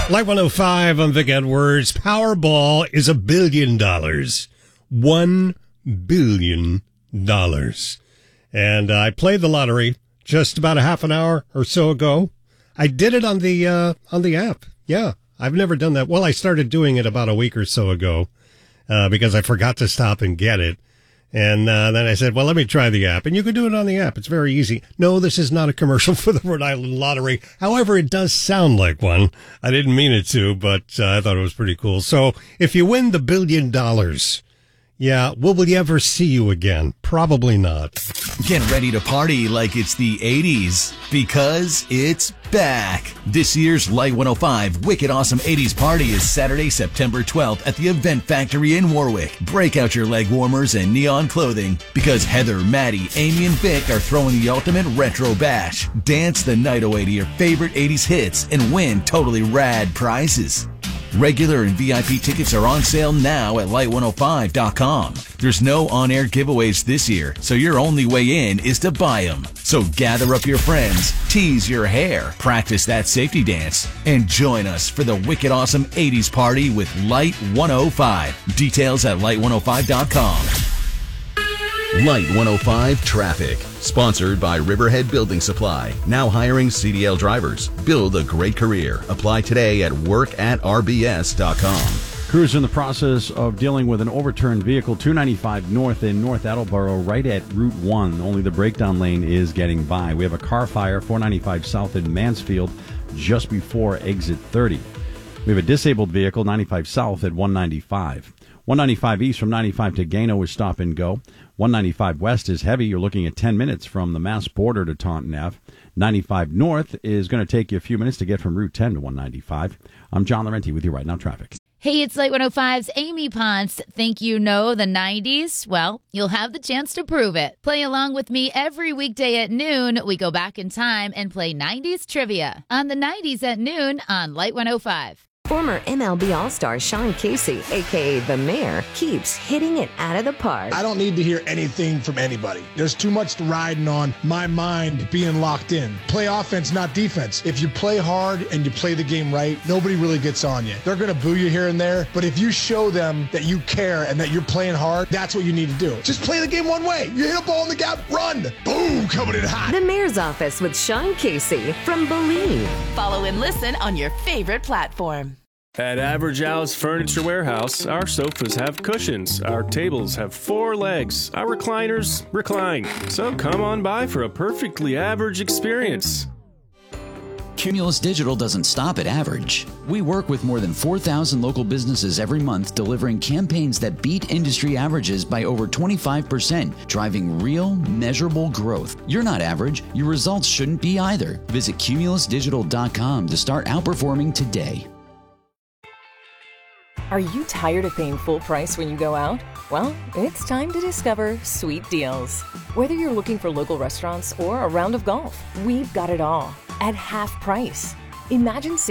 Light 105, I'm Vic Edwards. Powerball is $1 billion. $1 billion. And I played the lottery just about a half an hour or so ago. I did it on the app. Yeah, I've never done that. Well, I started doing it about a week or so ago because I forgot to stop and get it. And then I said, well, let me try the app. And you can do it on the app. It's very easy. No, this is not a commercial for the Rhode Island Lottery. However, it does sound like one. I didn't mean it to, but I thought it was pretty cool. So if you win the $1 billion, yeah, will we ever see you again? Probably not. Get ready to party like it's the 80s because it's back. This year's Light 105 Wicked Awesome 80s Party is Saturday, September 12th at the Event Factory in Warwick. Break out your leg warmers and neon clothing because Heather, Maddie, Amy, and Vic are throwing the ultimate retro bash. Dance the night away to your favorite 80s hits and win totally rad prizes. Regular and VIP tickets are on sale now at light105.com. There's no on-air giveaways this year, so your only way in is to buy them. So gather up your friends, tease your hair, practice that safety dance, and join us for the Wicked Awesome 80s Party with Light 105. Details at light105.com. Light 105 Traffic. Sponsored by Riverhead Building Supply. Now hiring CDL drivers. Build a great career. Apply today at work@rbs.com. Crews in the process of dealing with an overturned vehicle, 295 North in North Attleboro, right at Route 1. Only the breakdown lane is getting by. We have a car fire, 495 South in Mansfield, just before exit 30. We have a disabled vehicle, 95 South at 195. 195 East from 95 to Gano is stop and go. 195 West is heavy. You're looking at 10 minutes from the Mass border to Taunton Ave. 95 North is going to take you a few minutes to get from Route 10 to 195. I'm John Laurenti with you right now, traffic. Hey, it's Light 105's Amy Ponce. Think you know the 90s? Well, you'll have the chance to prove it. Play along with me every weekday at noon. We go back in time and play 90s trivia on the 90s at noon on Light 105. Former MLB All-Star Sean Casey, a.k.a. The Mayor, keeps hitting it out of the park. I don't need to hear anything from anybody. There's too much riding on my mind being locked in. Play offense, not defense. If you play hard and you play the game right, nobody really gets on you. They're going to boo you here and there, but if you show them that you care and that you're playing hard, that's what you need to do. Just play the game one way. You hit a ball in the gap, run. Boom, coming in hot. The Mayor's Office with Sean Casey from Believe. Follow and listen on your favorite platform. At Average Al's Furniture Warehouse, our sofas have cushions, our tables have 4 legs, our recliners recline. So come on by for a perfectly average experience. Cumulus Digital doesn't stop at average. We work with more than 4,000 local businesses every month, delivering campaigns that beat industry averages by over 25%, driving real, measurable growth. You're not average. Your results shouldn't be either. Visit cumulusdigital.com to start outperforming today. Are you tired of paying full price when you go out? Well, it's time to discover Sweet Deals. Whether you're looking for local restaurants or a round of golf, we've got it all at half price. Imagine